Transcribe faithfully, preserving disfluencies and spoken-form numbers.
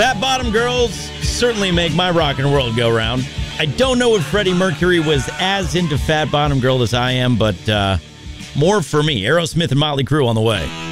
Fat Bottom Girls certainly make my rock and world go round. I don't know if Freddie Mercury was as into Fat Bottom Girl as I am, but uh, more for me. Aerosmith and Motley Crue on the way.